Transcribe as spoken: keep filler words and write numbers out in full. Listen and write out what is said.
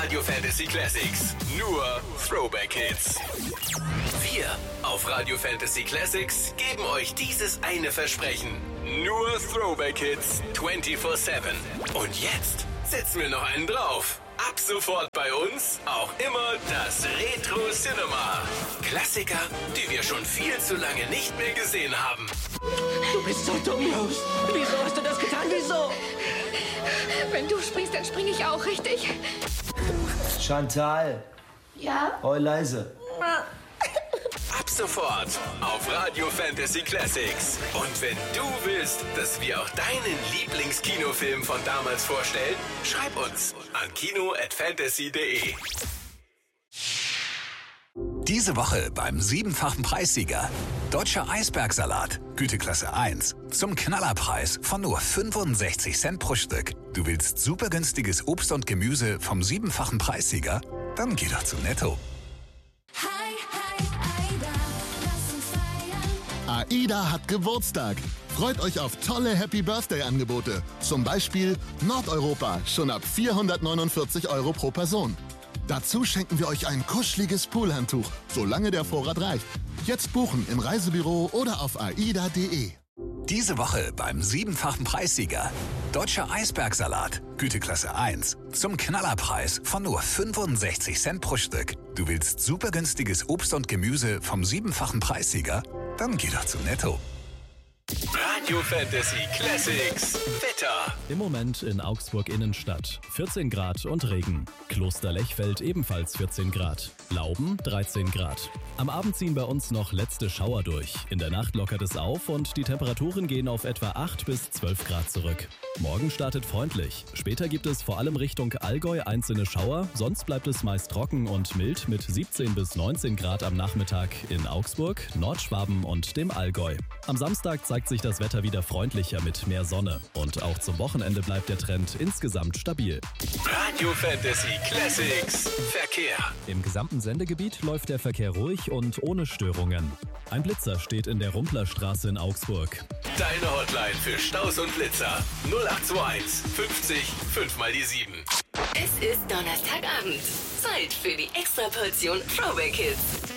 Radio Fantasy Classics. Nur Throwback Hits. Wir auf Radio Fantasy Classics geben euch dieses eine Versprechen. Nur Throwback Hits vierundzwanzig sieben. Und jetzt setzen wir noch einen drauf. Ab sofort bei uns auch immer das Retro Cinema. Klassiker, die wir schon viel zu lange nicht mehr gesehen haben. Du bist so dumm, Rose. Wieso hast du das getan? Wieso? Wenn du springst, dann springe ich auch, richtig? Chantal. Ja? Hoi leise. Ab sofort auf Radio Fantasy Classics. Und wenn du willst, dass wir auch deinen Lieblingskinofilm von damals vorstellen, schreib uns an kino at fantasy punkt de. Diese Woche beim siebenfachen Preissieger. Deutscher Eisbergsalat, Güteklasse eins. Zum Knallerpreis von nur fünfundsechzig Cent pro Stück. Du willst super günstiges Obst und Gemüse vom siebenfachen Preissieger? Dann geh doch zu Netto. AIDA hat Geburtstag. Freut euch auf tolle Happy-Birthday-Angebote. Zum Beispiel Nordeuropa, schon ab vierhundertneunundvierzig Euro pro Person. Dazu schenken wir euch ein kuscheliges Poolhandtuch, solange der Vorrat reicht. Jetzt buchen im Reisebüro oder auf aida punkt de. Diese Woche beim siebenfachen Preissieger. Deutscher Eisbergsalat, Güteklasse eins. Zum Knallerpreis von nur fünfundsechzig Cent pro Stück. Du willst super günstiges Obst und Gemüse vom siebenfachen Preissieger? Dann geh doch zu Netto. Radio Fantasy Classics Wetter. Im Moment in Augsburg Innenstadt vierzehn Grad und Regen. Kloster Lechfeld ebenfalls vierzehn Grad. Lauben dreizehn Grad. Am Abend ziehen bei uns noch letzte Schauer durch. In der Nacht lockert es auf und die Temperaturen gehen auf etwa acht bis zwölf Grad zurück. Morgen startet freundlich. Später gibt es vor allem Richtung Allgäu einzelne Schauer. Sonst bleibt es meist trocken und mild mit siebzehn bis neunzehn Grad am Nachmittag in Augsburg, Nordschwaben und dem Allgäu. Am Samstag zeigt sich das Wetter wieder freundlicher mit mehr Sonne. Und auch zum Wochenende bleibt der Trend insgesamt stabil. Radio Fantasy Classics Verkehr. Im gesamten Sendegebiet läuft der Verkehr ruhig und ohne Störungen. Ein Blitzer steht in der Rumplerstraße in Augsburg. Deine Hotline für Staus und Blitzer. null acht zwei eins fünfzig fünf mal die sieben. Es ist Donnerstagabend. Zeit für die Extraportion Throwback Hits.